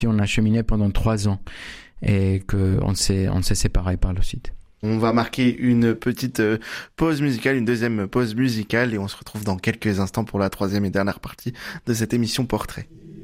On a cheminé pendant 3 ans et qu'on s'est séparés par la suite. On va marquer une petite pause musicale, une deuxième pause musicale et on se retrouve dans quelques instants pour la troisième et dernière partie de cette émission Portrait.